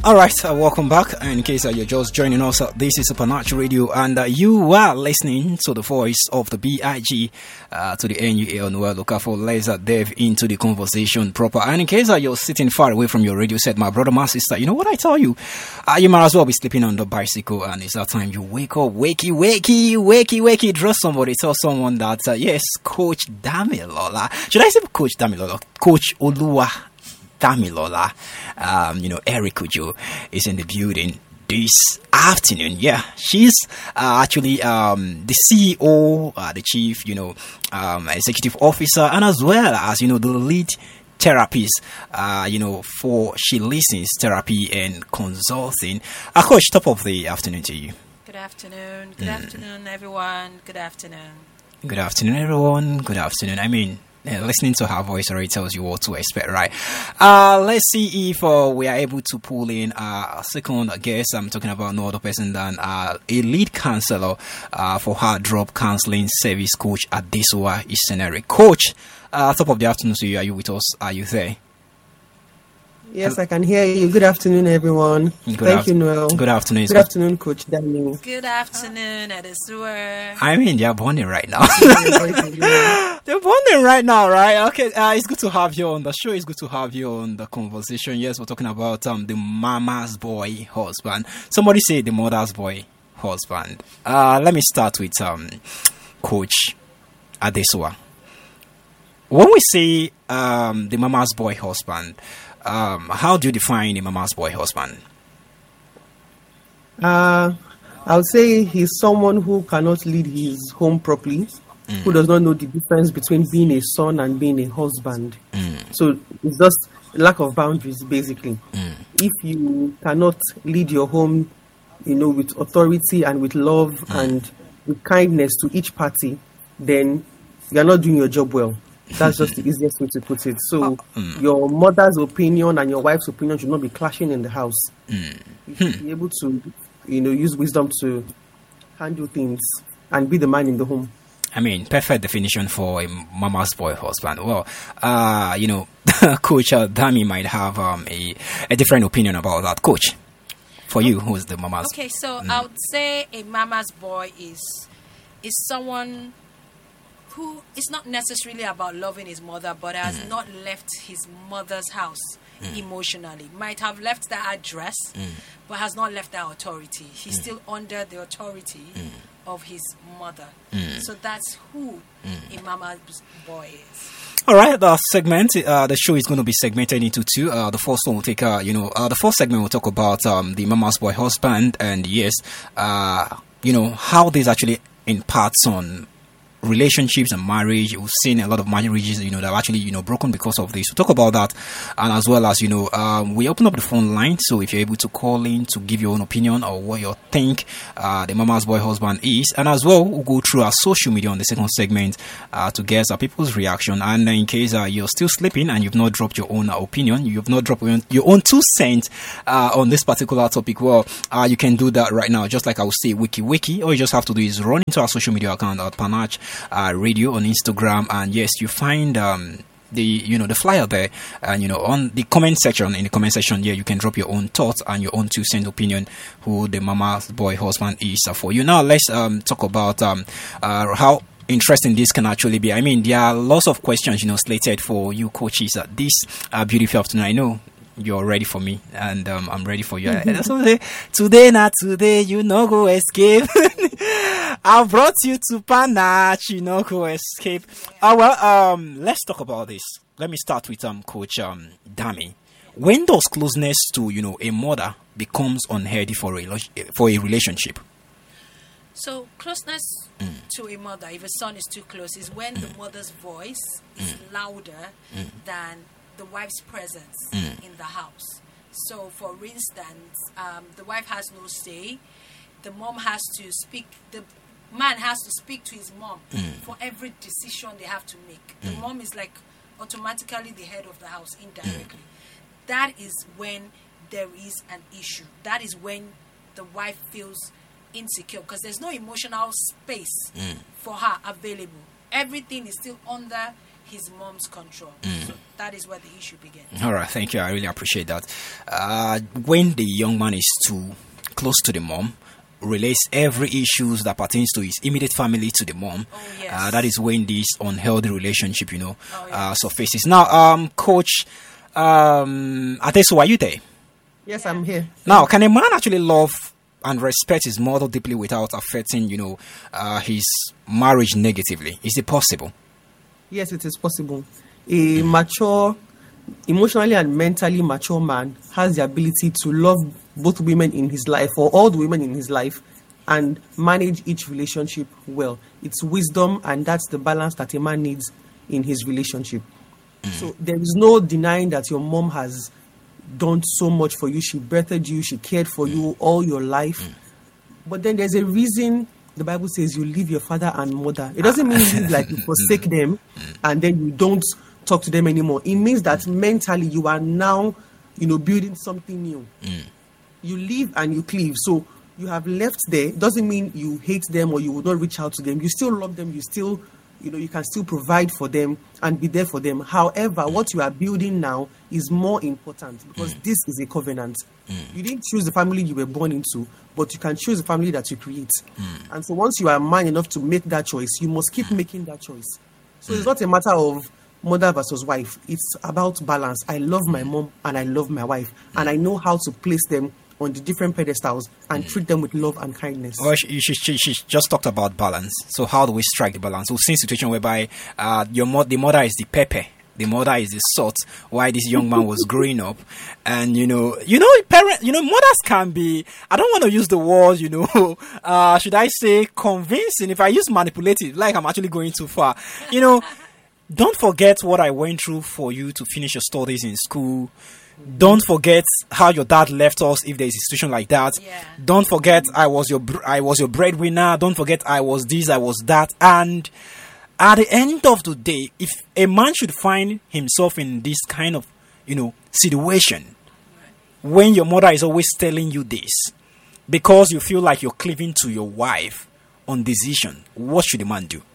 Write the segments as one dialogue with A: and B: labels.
A: All right, welcome back. And in case you're just joining us, this is Supernatural Radio, and you are listening to the voice of the BIG to the NUA on World Okafor. Let's dive into the conversation proper. And in case you're sitting far away from your radio set, my brother, my sister, you know what I tell you? You might as well be sleeping on the bicycle, and it's that time you wake up, wakey, draw somebody, tell someone that, yes, Coach Damilola. Should I say Coach Damilola? Coach Oluwa Damilola, Eric Ujo is in the building this afternoon. Yeah, she's actually the CEO, the chief, executive officer, and as well as, the lead therapist, for She Listens Therapy and Consulting. Coach, top of the afternoon to you.
B: Good afternoon. Good afternoon, everyone. Good afternoon.
A: Good afternoon, everyone. Good afternoon. Listening to her voice already tells you what to expect, right? Let's see if we are able to pull in a second guest. I'm talking about no other person than a lead counselor for her drop counseling service, Coach Adesuwa Isenere. Coach, top of the afternoon to you. Are you with us? Are you there?
C: Yes, I can hear you. Good afternoon, everyone. Thank you, Noel.
A: Good afternoon.
C: Good afternoon, Coach Daniel.
B: Good afternoon, Adesuwa.
A: They're bonding right now. They're bonding right now, right? Okay, it's good to have you on the show. It's good to have you on the conversation. Yes, we're talking about the mama's boy husband. Somebody say the mother's boy husband. Let me start with Coach Adesuwa. When we say the mama's boy husband, how do you define a mama's boy husband?
C: I would say he's someone who cannot lead his home properly, who does not know the difference between being a son and being a husband. So it's just lack of boundaries, basically. If you cannot lead your home, with authority and with love and with kindness to each party, then you're not doing your job well. That's just the easiest way to put it. So your mother's opinion and your wife's opinion should not be clashing in the house. You should be able to, use wisdom to handle things and be the man in the home.
A: Perfect definition for a mama's boy husband. Well, Coach Dami might have a different opinion about that. Coach, for you, who's the mama's?
B: Okay, so I would say a mama's boy is someone who is not necessarily about loving his mother, but has not left his mother's house emotionally. Might have left that address, but has not left that authority. He's still under the authority of his mother. So that's who a mama's boy is.
A: All right, the segment, the show is going to be segmented into two. The first one will take, the first segment will talk about the mama's boy husband, and yes, how this actually impacts on relationships and marriage. We've seen a lot of marriages, that are actually, broken because of this. We'll talk about that. And as well as, we open up the phone line. So if you're able to call in to give your own opinion or what you think the mama's boy husband is. And as well, we'll go through our social media on the second segment to get people's reaction. And in case you're still sleeping and you've not dropped your own opinion, you've not dropped your own 2 cents on this particular topic, well, you can do that right now. Just like I would say, wiki. All you just have to do is run into our social media account at Panach Radio on Instagram, and yes, you find the flyer there, and on the comment section. In the comment section, you can drop your own thoughts and your own 2 cent opinion who the mama's boy husband is for you. Now let's talk about how interesting this can actually be. There are lots of questions slated for you coaches this beautiful afternoon. I know you're ready for me, and I'm ready for you. That's what I say. Today, not today, go escape. I brought you to Panach, go escape. Let's talk about this. Let me start with Coach Dami. When does closeness to a mother becomes unhealthy for a relationship?
B: So closeness to a mother, if a son is too close, is when the mother's voice is louder than the wife's presence in the house. So, for instance, the wife has no say. The mom has to speak. The man has to speak to his mom for every decision they have to make. The mom is like automatically the head of the house indirectly. That is when there is an issue. That is when the wife feels insecure because there's no emotional space for her available. Everything is still under his mom's control. So that is where the issue begins.
A: All right, thank you. I really appreciate that. When the young man is too close to the mom, relates every issues that pertains to his immediate family to the mom.
B: Oh, yes.
A: That is when this unhealthy relationship,
B: yes.
A: surfaces. Now, Coach Adesu, are you there?
C: Yes, I'm here.
A: Now, can a man actually love and respect his mother deeply without affecting, his marriage negatively? Is it possible?
C: Yes, it is possible. A mature, emotionally and mentally mature man has the ability to love both women in his life, or all the women in his life, and manage each relationship well. It's wisdom, and that's the balance that a man needs in his relationship. So there is no denying that your mom has done so much for you. She birthed you, she cared for you all your life. But then there's a reason the Bible says you leave your father and mother. It doesn't mean you forsake them and then you don't talk to them anymore. It means that mentally you are now, building something new. You leave and you cleave. So you have left there. It doesn't mean you hate them or you will not reach out to them. You still love them. You still, you can still provide for them and be there for them. However, what you are building now is more important because this is a covenant. You didn't choose the family you were born into, but you can choose the family that you create. And so once you are man enough to make that choice, you must keep making that choice. So it's not a matter of mother versus wife. It's about balance. I love my mom and I love my wife, and I know how to place them on the different pedestals and treat them with love and kindness.
A: Well, she just talked about balance. So how do we strike the balance? We've seen a situation whereby the mother is the pepper, the mother is the salt, while this young man was growing up. And mothers can be, I don't want to use the word, should I say convincing? If I use manipulative, like I'm actually going too far. Don't forget what I went through for you to finish your studies in school. Don't forget how your dad left us if there's a situation like that.
B: Yeah.
A: Don't forget I was your breadwinner. Don't forget I was this, I was that. And at the end of the day, if a man should find himself in this kind of, situation, when your mother is always telling you this, because you feel like you're cleaving to your wife on decision, what should the man do?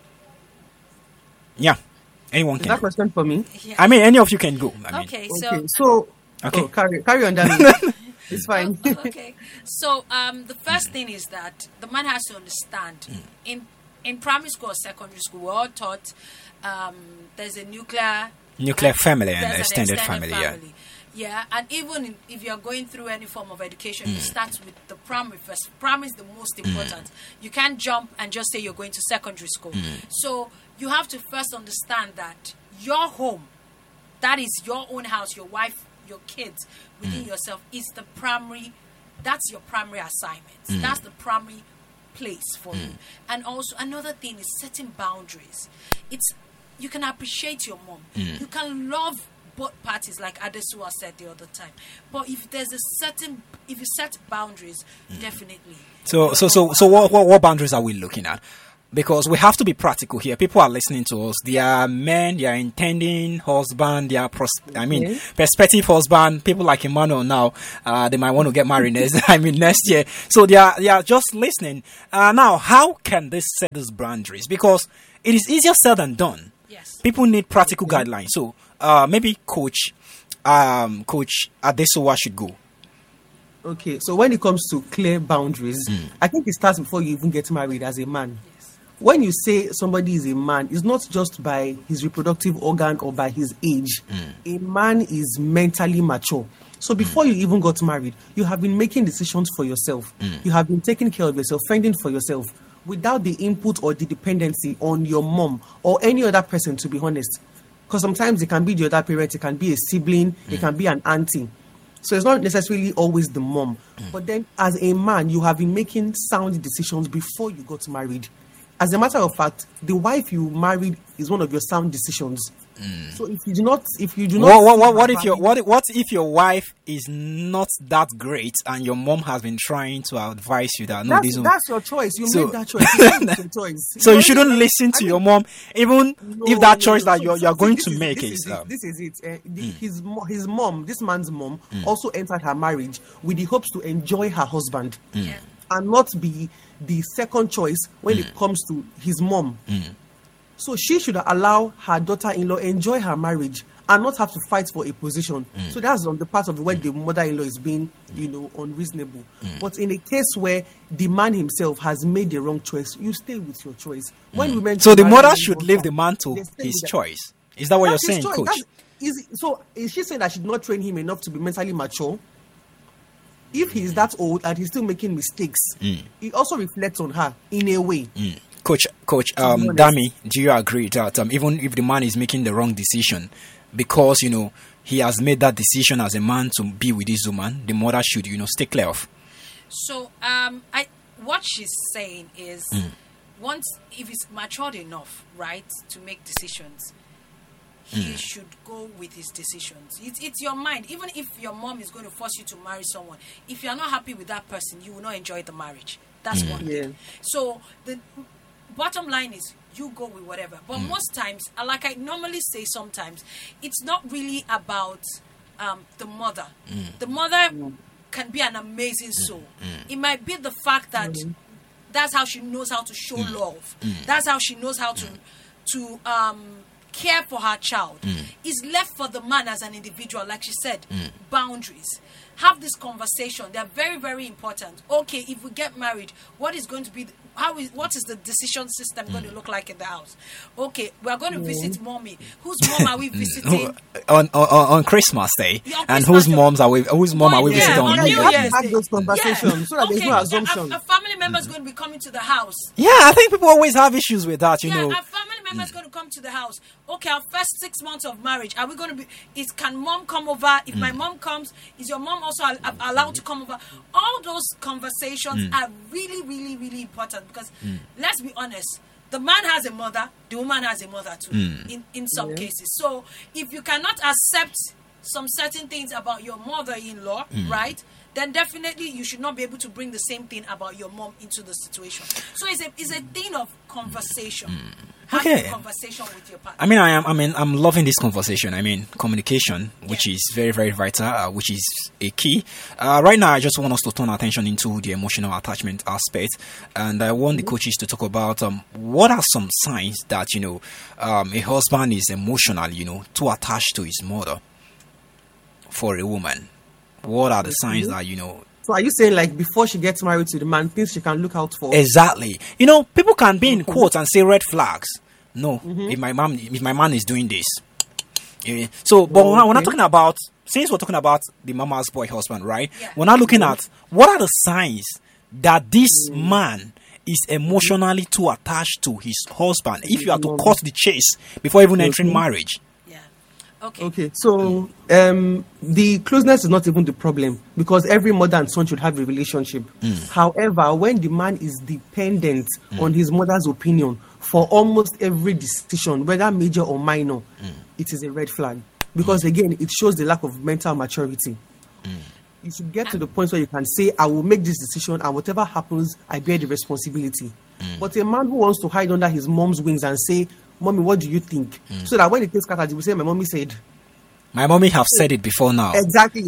A: Yeah. Anyone can.
C: Is that question for me?
B: Yeah.
A: I mean, any of you can go.
B: Okay.
C: Okay, carry on, darling. It's fine.
B: Okay. So the first thing is that the man has to understand in primary school or secondary school, we're all taught there's a nuclear
A: family and
B: there's
A: extended
B: an
A: family.
B: Yeah, and even if you're going through any form of education, you start with the primary first. Primary is the most important. You can't jump and just say you're going to secondary school. So you have to first understand that your home, that is your own house, your wife, your kids, within yourself, is the primary, that's your primary assignment. That's the primary place for you. And also another thing is setting boundaries. You can appreciate your mom. You can love both parties, like Adesua said the other time. But if you set boundaries, definitely.
A: So what boundaries are we looking at? Because we have to be practical here. People are listening to us. They are men, they are intending husband, they are prospective husband. People like Emmanuel now, they might want to get married next year. So they are just listening. Now, how can they set those boundaries? Because it is easier said than done.
B: Yes.
A: People need practical guidelines. So maybe Coach Adesowa should go.
C: Okay, so when it comes to clear boundaries, I think it starts before you even get married as a man. When you say somebody is a man, it's not just by his reproductive organ or by his age. A man is mentally mature. So before you even got married, you have been making decisions for yourself. You have been taking care of yourself, fending for yourself, without the input or the dependency on your mom or any other person, to be honest. Because sometimes it can be the other parent, it can be a sibling, it can be an auntie. So it's not necessarily always the mom. But then as a man, you have been making sound decisions before you got married. As a matter of fact, the wife you married is one of your sound decisions. So if you do not,
A: what if your wife is not that great and your mom has been trying to advise you that
C: that's your choice. You made that choice. It's your choice.
A: So you shouldn't listen to your mom, even if that choice that you're going to make is.
C: This is it. His mom, this man's mom, also entered her marriage with the hopes to enjoy her husband and not be the second choice when it comes to his mom. So she should allow her daughter-in-law enjoy her marriage and not have to fight for a position. So that's on the part of where the mother-in-law is being, unreasonable. But in a case where the man himself has made the wrong choice, you stay with your choice. When women
A: So the mother should leave the man to his choice. Is that what you're saying, Coach?
C: So is she saying that she did not train him enough to be mentally mature? If he is that old and he's still making mistakes, it also reflects on her in a way.
A: Coach, Dami, do you agree that even if the man is making the wrong decision, because he has made that decision as a man to be with this woman, the mother should stay clear of?
B: So what she's saying is, once if he's matured enough, right, to make decisions, he should go with his decisions. It's your mind. Even if your mom is going to force you to marry someone, if you're not happy with that person, you will not enjoy the marriage. That's one thing. So the bottom line is you go with whatever. But most times, like I normally say sometimes, it's not really about the mother. The mother can be an amazing soul. It might be the fact that that's how she knows how to show love. That's how she knows how to care for her child. Is left for the man as an individual, like she said. Boundaries. Have this conversation. They're very, very important. Okay, if we get married, what is going to be what is the decision system going to look like in the house? Okay, we are going to visit mommy. Whose mom are we visiting
A: on Christmas Day? And whose mom are we visiting on New Year's?
C: Have those conversations so that there's no assumption.
B: A family member is going to be coming to the house.
A: Yeah, I think people always have issues with that,
B: A family member is going to come to the house. Okay, our first 6 months of marriage, are we going to be? Can mom come over? If my mom comes, is your mom also allowed to come over? All those conversations are really, really, really important because let's be honest, the man has a mother, the woman has a mother too. In some cases, so if you cannot accept some certain things about your mother-in-law, right? Then definitely you should not be able to bring the same thing about your mom into the situation. So it's a thing of conversation. Having a conversation with your partner.
A: I'm loving this conversation. Communication, which is very, very vital, which is a key. Right now, I just want us to turn our attention into the emotional attachment aspect, and I want the coaches to talk about what are some signs that a husband is emotional, too attached to his mother. For a woman, what are the signs that
C: So are you saying like before she gets married to the man, things she can look out for?
A: Exactly. People can be in quotes and say red flags. No, if my man is doing this. So, but we're not talking about, since we're talking about the mama's boy husband, right? Yeah. We're not looking at what are the signs that this man is emotionally too attached to his husband. If you are to cut the chase before even entering marriage.
C: Okay, so the closeness is not even the problem because every mother and son should have a relationship. However, when the man is dependent on his mother's opinion for almost every decision, whether major or minor, it is a red flag because again, it shows the lack of mental maturity. You should get to the point where you can say, I will make this decision and whatever happens, I bear the responsibility. But a man who wants to hide under his mom's wings and say, Mommy, what do you think? So that when it gets scattered, he will say, my mommy said.
A: My mommy have said it before now.
C: Exactly.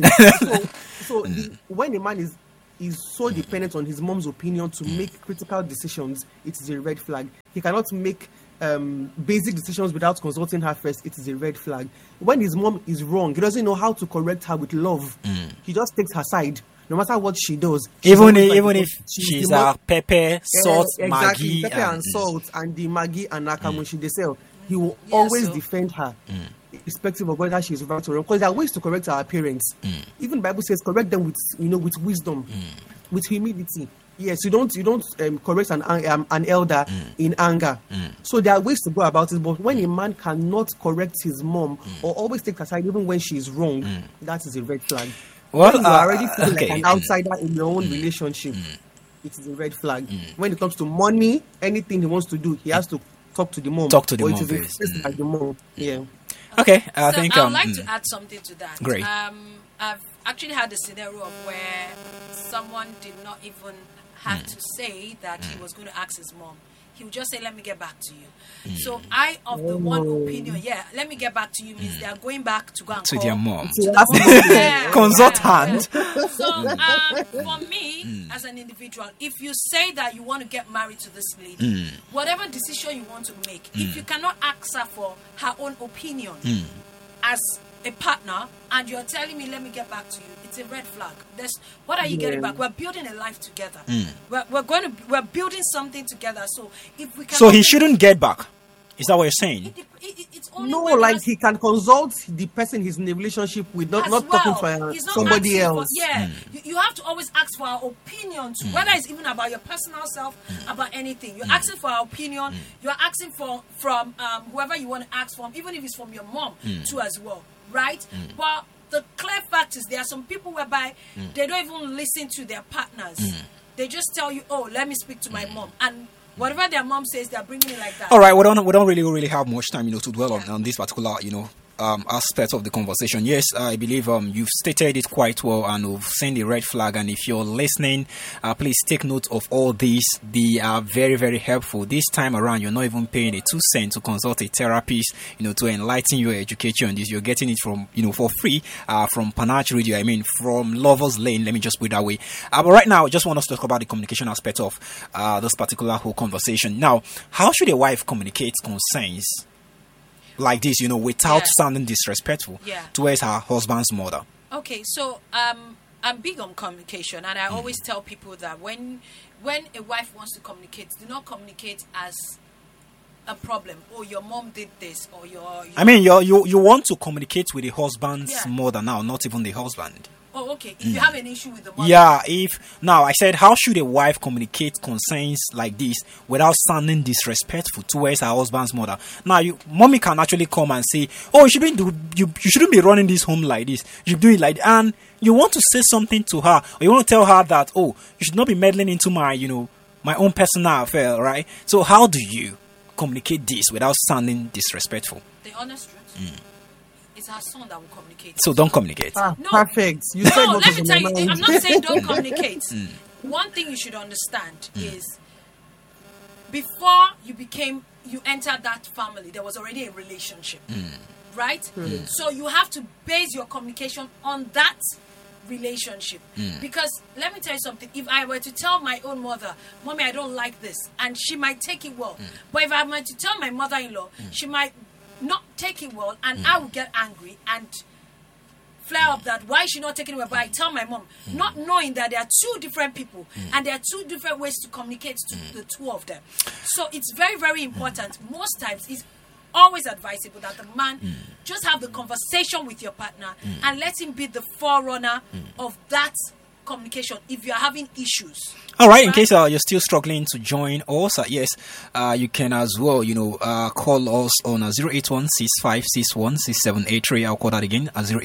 C: When a man is so dependent on his mom's opinion to make critical decisions, it is a red flag. He cannot make basic decisions without consulting her first. It is a red flag. When his mom is wrong, he doesn't know how to correct her with love. He just takes her side. No matter what she does,
A: even if she's a pepper, salt, Maggi,
C: pepper and salt, and the Maggi and Nakamushi they sell, he will always defend her, irrespective of whether she's right or wrong. Because there are ways to correct our parents. Even the Bible says, correct them with with wisdom, with humility. Yes, you don't correct an elder in anger. So there are ways to go about it. But when a man cannot correct his mom or always take her side, even when she is wrong, that is a red flag. Well, when you already feel like an outsider in your own relationship, it is a red flag. When it comes to money, anything he wants to do, he has to talk to the mom.
A: Talk to the mom.
C: It is like the mom. Yeah.
A: Okay,
B: I think I would like to add something to that.
A: Great.
B: I've actually had a scenario of where someone did not even have to say that he was going to ask his mom. He would just say, let me get back to you. So I, of the one opinion, let me get back to you means they are going back to go and
A: to
B: call
A: their mom.
B: Consultant. So for me, as an individual, if you say that you want to get married to this lady, whatever decision you want to make, if you cannot ask her for her own opinion, as a partner and you're telling me, let me get back to you, it's a red flag. What are you getting back? We're building a life together. We're building something together. So if we can,
A: so he shouldn't get back. Is that what you're saying?
B: It's only
C: No, like he can consult the person he's in a relationship with, not talking for somebody else.
B: You have to always ask for our opinion too, whether it's even about your personal self, about anything. You're asking for our opinion. You're asking from whoever you want to ask from, even if it's from your mom too as well, right? But the clear fact is there are some people whereby they don't even listen to their partners. They just tell you, oh, let me speak to my mom, and whatever their mom says, they're bringing it like that.
A: All right, we don't really have much time, to dwell on this particular, aspect of the conversation. Yes, I believe you've stated it quite well, and we've seen the red flag. And if you're listening, please take note of all these. They are very, very helpful. This time around, you're not even paying a 2 cents to consult a therapist, to enlighten you, educate you on this. You're getting it from, for free, from Panache Radio. From Lovers Lane. Let me just put it that way. But right now, I just want us to talk about the communication aspect of this particular whole conversation. Now, how should a wife communicate concerns like this, without sounding disrespectful towards her husband's mother?
B: Okay, so I'm big on communication, and I always tell people that when a wife wants to communicate, do not communicate as a problem. Oh, your mom did this, or you
A: want to communicate with the husband's mother now, not even the husband.
B: Oh, okay. If you have an issue with the mother.
A: Yeah, now I said, how should a wife communicate concerns like this without sounding disrespectful towards her husband's mother? Now, mommy can actually come and say, oh, you shouldn't be running this home like this. You should do it like that. And you want to say something to her, or you want to tell her that, oh, you should not be meddling into my, my own personal affair, right? So how do you communicate this without sounding disrespectful?
B: The honest truth. It's her son that will communicate.
A: So don't communicate.
C: No. Perfect.
B: Let me tell you. I'm not saying don't communicate. One thing you should understand is before you entered that family, there was already a relationship, right? So you have to base your communication on that relationship. Because let me tell you something. If I were to tell my own mother, Mommy, I don't like this, and she might take it well. But if I were to tell my mother-in-law, she might not take it well, and I will get angry and flare up that why is she not taking it well. But I tell my mom, not knowing that there are two different people and there are two different ways to communicate to the two of them. So it's very, very important. Most times it's always advisable that the man just have the conversation with your partner and let him be the forerunner of that communication if you are having issues.
A: All right, in case you're still struggling to join us, yes, you can as well, call us on 081-6561-6783. I'll call that again,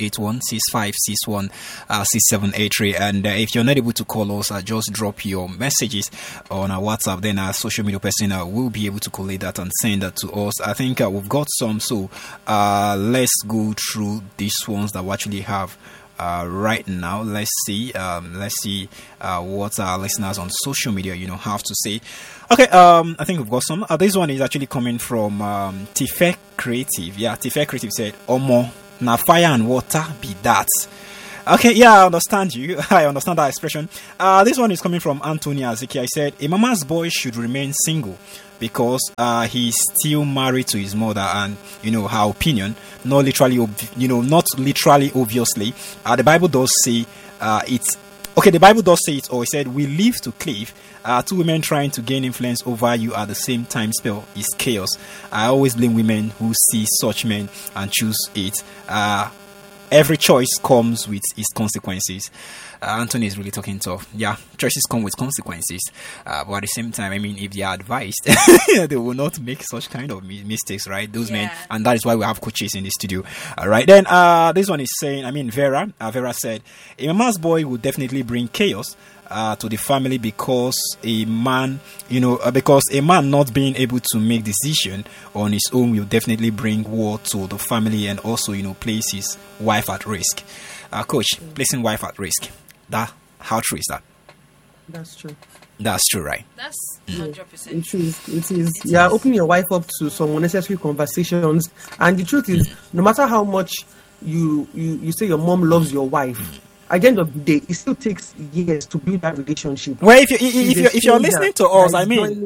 A: 081-6561-6783. And if you're not able to call us, just drop your messages on our WhatsApp. Then our social media person will be able to collate that and send that to us. I think we've got some, so let's go through these ones that we actually have right now. Let's see what our listeners on social media have to say. Okay, I think we've got some. This one is actually coming from Tife Creative. Yeah, Tife Creative said, Omo, na fire and water be that. Okay, yeah, I understand you. I understand that expression. This one is coming from Anthony Aziki. I said, a mama's boy should remain single because he's still married to his mother, and her opinion, not literally obviously. The Bible does say it's okay. The Bible does say it, or it said, we live to cleave. Two women trying to gain influence over you at the same time spell is chaos. I always blame women who see such men and choose it. Every choice comes with its consequences. Anthony is really talking tough. Yeah, choices come with consequences. But at the same time, if they are advised, they will not make such kind of mistakes, right? Those men. And that is why we have coaches in the studio. All right. Then this one is saying, Vera said, a mama's boy will definitely bring chaos to the family because a man not being able to make decision on his own will definitely bring war to the family and also place his wife at risk. Coach, placing wife at risk. How true is that?
C: That's true.
A: That's true, right?
B: That's 100%.
C: It is. Yeah, opening your wife up to some unnecessary conversations, and the truth is, no matter how much you say your mom loves your wife, at the end of the day, it still takes years to build that relationship.
A: Well, if you're listening to us,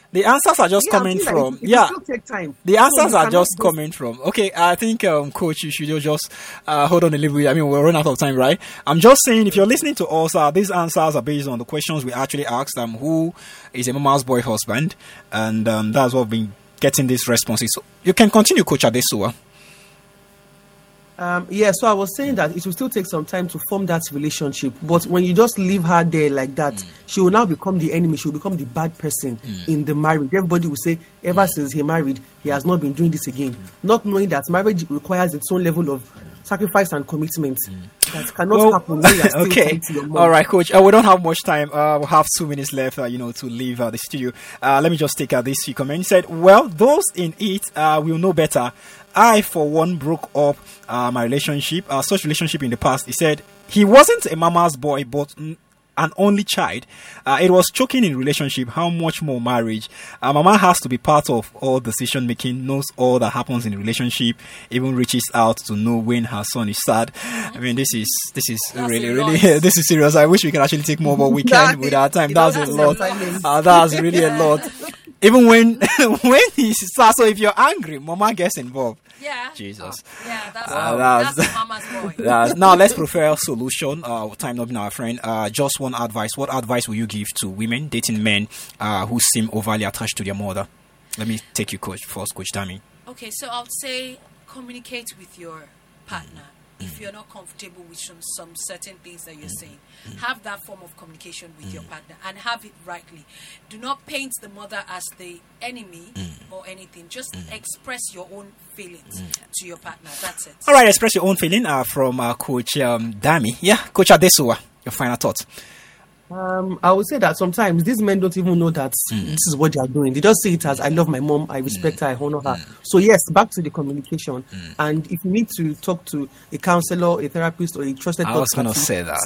A: The answers are just
C: Yeah, I'm
A: coming
C: saying that
A: from.
C: it will
A: Yeah.
C: still take time.
A: The
C: So
A: answers
C: you
A: are
C: cannot
A: just coming from. Okay, I think, Coach, you should just hold on a little bit. I mean, we're running out of time, right? I'm just saying, if you're listening to us, these answers are based on the questions we actually asked. Who is a mama's boy husband? And that's what we've been getting these responses. So you can continue, Coach Adesua.
C: Yeah, so I was saying that it will still take some time to form that relationship. But when you just leave her there like that, she will now become the enemy. She will become the bad person in the marriage. Everybody will say, ever since he married, he has not been doing this again. Not knowing that marriage requires its own level of sacrifice and commitment. That cannot happen when you are still
A: okay.
C: tied to your mom.
A: All right, Coach. We don't have much time. We have 2 minutes left, to leave the studio. Let me just take this few comments. He said, well, those in it will know better. I, for one, broke up my relationship, such relationship in the past. He said he wasn't a mama's boy, but an only child. It was choking in relationship. How much more marriage? Mama has to be part of all decision making, knows all that happens in the relationship, even reaches out to know when her son is sad. I mean, this is really this is serious. I wish we could actually take more, but we can't with our time. That's a lot. That's really a lot. Even when he's sad. So if you're angry, mama gets involved.
B: Yeah.
A: Jesus.
B: Yeah, that's mama's boy.
A: Now let's prefer a solution. Time not being our friend. Just one advice. What advice will you give to women dating men who seem overly attached to their mother? Let me take you, Coach Dami.
B: Okay, so I'll say communicate with your partner. If you're not comfortable with some certain things that you're saying, have that form of communication with your partner and have it rightly. Do not paint the mother as the enemy or anything. Just express your own feelings to your partner. That's it.
A: All right, express your own feeling from Coach Dami. Yeah, Coach Adesua, your final thoughts.
C: I would say that sometimes these men don't even know that this is what they are doing. They just see it as, I love my mom, I respect her, I honor her. So yes, back to the communication. And if you need to talk to a counselor, a therapist, or a trusted
A: I was going to say that.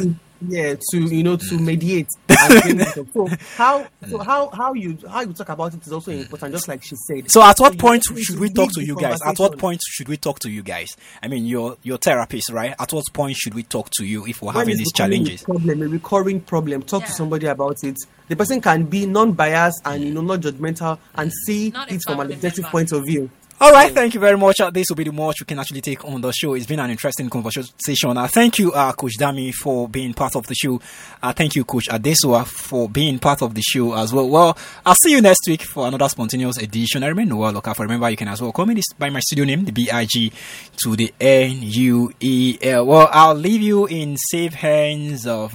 C: To mediate. And bring it up. So how you talk about it is also important, just like she said.
A: So at what point should we talk to you guys? At what point should we talk to you guys? I mean, your therapist, right? At what point should we talk to you if we're having these challenges?
C: A recurring problem. Talk to somebody about it. The person can be non-biased and not judgmental and see it from an objective point of view.
A: All right, thank you very much. This will be the most we can actually take on the show. It's been an interesting conversation. Thank you, Coach Dami, for being part of the show. Thank you, Coach Adesua, for being part of the show as well. Well, I'll see you next week for another spontaneous edition. I remain Noah Lokafor. Remember, you can as well call me by my studio name, the BIG to the NUEL. Well, I'll leave you in safe hands of...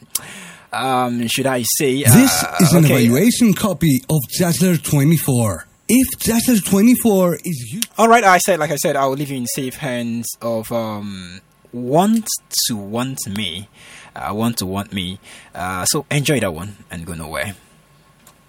A: should I say...
D: this is an evaluation copy of Dazzler 24. If Dazzler 24 is used...
A: All right, like I said, I will leave you in safe hands of want to want me. So enjoy that one and go nowhere.